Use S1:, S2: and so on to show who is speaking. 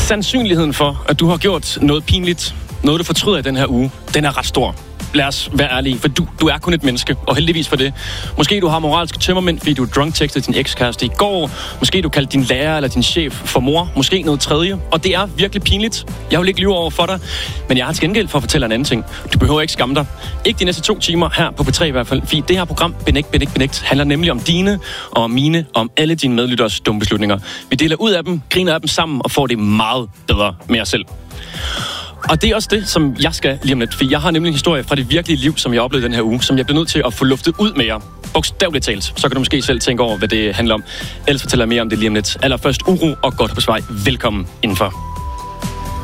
S1: Sandsynligheden for, at du har gjort noget pinligt, noget du fortryder i den her uge, den er ret stor. Lad os være ærlige, for du er kun et menneske, og heldigvis for det. Måske du har moralske tømmermænd, fordi du drunk-textede din ekskæreste i går. Måske du kaldte din lærer eller din chef for mor. Måske noget tredje. Og det er virkelig pinligt. Jeg vil ikke lyve over for dig, men jeg har til gengæld for at fortælle en anden ting. Du behøver ikke skamme dig. Ikke de næste 2 timer her på P3 i hvert fald, fordi det her program, Benægt, handler nemlig om dine og om mine, om alle dine medlytteres dumme beslutninger. Vi deler ud af dem, griner af dem sammen og får det meget bedre med os selv. Og det er også det, som jeg skal lige om lidt, for jeg har nemlig en historie fra det virkelige liv, som jeg oplevede den her uge, som jeg bliver nødt til at få luftet ud med jer. Bogstaveligt talt, så kan du måske selv tænke over, hvad det handler om. Ellers fortæller jeg mere om det lige om lidt. Allerførst uro og godt på vej. Velkommen indenfor.